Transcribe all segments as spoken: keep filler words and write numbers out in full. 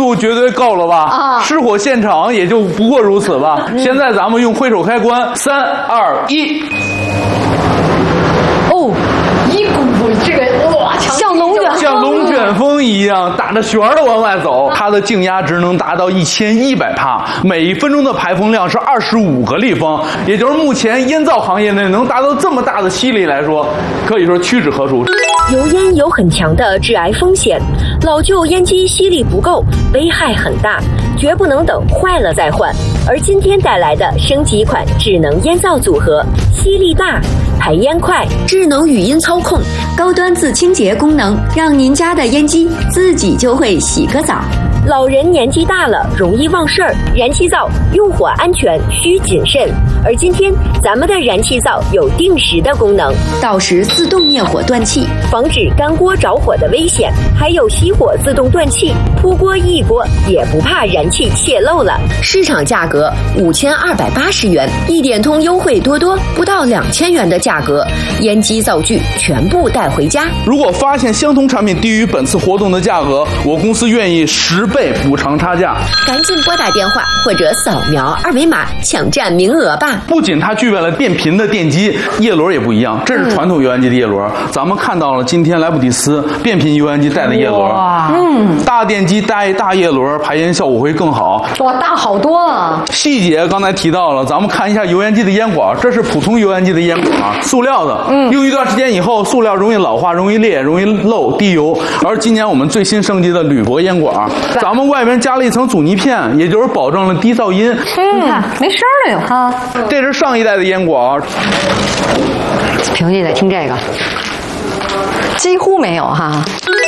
度绝对够了吧？啊，失火现场也就不过如此吧。嗯、现在咱们用挥手开关，三二一。 哦，一股这个哇，像龙卷像龙卷风一样打着旋儿的往外走，它的静压值能达到一千一百帕，每一分钟的排风量是二十五个立方，也就是目前烟造行业内能达到这么大的吸力来说，可以说屈指可数。 油烟有很强的致癌风险，老旧烟机吸力不够，危害很大，绝不能等坏了再换。而今天带来的升级款智能烟灶组合，吸力大，排烟快，智能语音操控，高端自清洁功能，让您家的烟机自己就会洗个澡。老人年纪大了，容易忘事儿，燃气灶用火安全需谨慎。而今天咱们的燃气灶有定时的功能，到时自动灭火断气，防止干锅着火的危险，还有熄火自动断气，扑锅一锅也不怕燃气泄漏了。市场价格五千二百八十元，一点通优惠多多，不到两千元的价格，烟机灶具全部带回家。 如果发现相同产品低于本次活动的价格，我公司愿意十倍补偿差价。 赶紧拨打电话或者扫描二维码抢占名额吧。 不仅它具备了变频的电机，叶轮也不一样，这是传统油烟机的叶轮，嗯、咱们看到了今天莱布蒂斯变频油烟机带的叶轮，嗯，大电机带大叶轮，排烟效果会更好。 哇，大好多啊！ 细节刚才提到了，咱们看一下油烟机的烟管，这是普通油烟机的烟管，塑料的，嗯，用一段时间以后，塑料容易老化、容易裂、容易漏、滴油。而今年我们最新升级的铝箔烟管，咱们外面加了一层阻尼片，也就是保证了低噪音。 嗯，你看没声了有哈。 这是上一代的烟管， 平时也得听这个，几乎没有哈。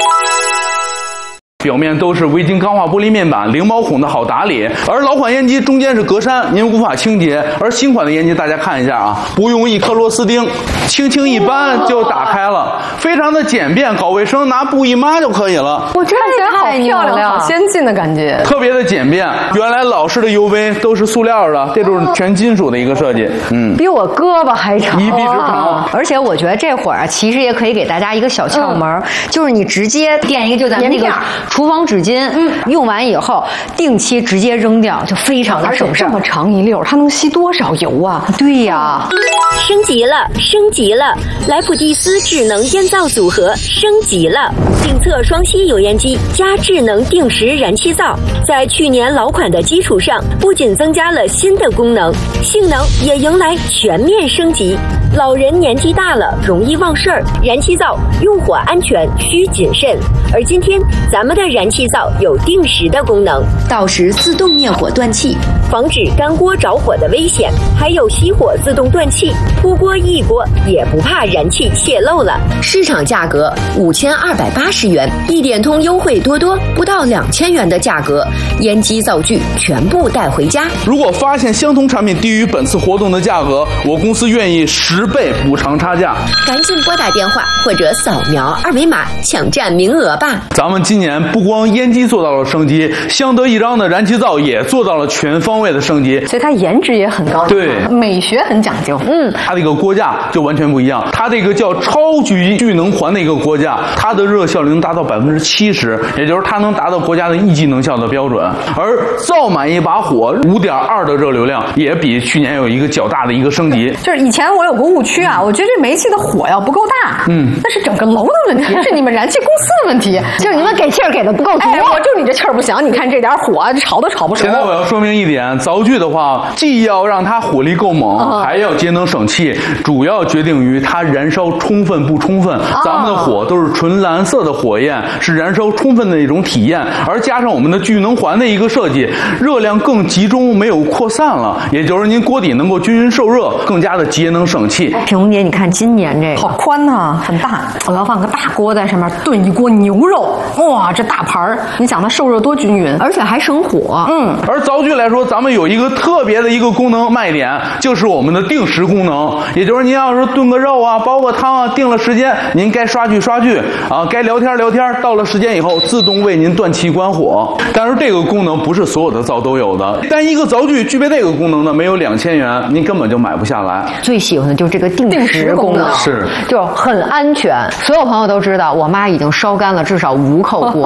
表面都是微晶钢化玻璃面板，零毛孔的好打理。而老款烟机中间是格栅，您无法清洁。而新款的烟机大家看一下啊，不用一颗螺丝钉，轻轻一扳就打开了，非常的简便，搞卫生拿布一抹就可以了。 我这看起来好漂亮，好先进的感觉， 特别的简便。原来老式的 U V 都是塑料的，这就是全金属的一个设计。嗯， 比我胳膊还长， 一臂之长。 而且我觉得这会儿啊，其实也可以给大家一个小窍门，嗯、就是你直接垫一个，就咱们那个厨房纸巾，嗯，用完以后定期直接扔掉，就非常的省事。这么长一溜，它能吸多少油啊？对呀， 升级了，升级了！莱普蒂斯智能烟灶组合升级了，定侧双吸油烟机加智能定时燃气灶，在去年老款的基础上，不仅增加了新的功能，性能也迎来全面升级。老人年纪大了，容易忘事儿，燃气灶用火安全需谨慎。而今天咱们的燃气灶有定时的功能，到时自动灭火断气，防止干锅着火的危险，还有熄火自动断气，扑锅一锅也不怕燃气泄漏了。市场价格五千二百八十元，一点通优惠多多，不到两千元的价格，烟机灶具全部带回家。 如果发现相同产品低于本次活动的价格，我公司愿意十倍补偿差价。 赶紧拨打电话或者扫描二维码抢占名额吧。 咱们今年不光烟机做到了升级，相得益彰的燃气灶也做到了全方位的升级， 所以它颜值也很高， 对， 美学很讲究。嗯， 它的一个锅架就完全不一样，它这个叫超级聚能环的一个锅架，它的热效率能达到百分之七十，也就是它能达到国家的一级能效的标准。而灶满一把火五点二的热流量，也比去年有一个较大的一个升级。 就是以前我有个误区啊，我觉得这煤气的火要不够大，嗯，那是整个楼的问题，是你们燃气公司的问题，就是你们给气儿给的不够足。哎，我就你这气儿不行，你看这点火炒都炒不熟。 现在我要说明一点，灶具的话，既要让它火力够猛，嗯、还要节能省气，主要决定于它燃烧充分不充分。哦、咱们的火都是纯蓝色的火焰，是燃烧充分的一种体验，而加上我们的聚能环的一个设计，热量更集中，没有扩散了，也就是您锅底能够均匀受热，更加的节能省气。 品红姐，你看今年这个好宽呐、啊，很大，我要放个大锅在上面炖一锅牛肉，哇，这大盘儿，你想它受热多均匀，而且还省火。嗯， 而灶具来说，咱们有一个特别的一个功能卖点，就是我们的定时功能，也就是您要是炖个肉啊、煲个汤啊，定了时间，您该刷剧刷剧啊，该聊天聊天，到了时间以后自动为您断气关火。但是这个功能不是所有的灶都有的，但一个灶具具备这个功能呢，没有两千元，您根本就买不下来。 最喜欢的就是这个定时功能， 是就很安全。所有朋友都知道，我妈已经烧干了至少五口锅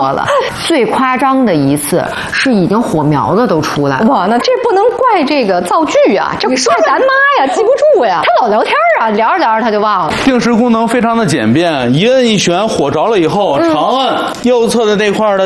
了。最夸张的一次是已经火苗子都出来了。 哇，那这不能怪这个造句啊，这怪咱妈呀，记不住呀。他老聊天啊，聊着聊着他就忘了。 定时功能非常的简便，一摁一旋，火着了以后，长按右侧的这块的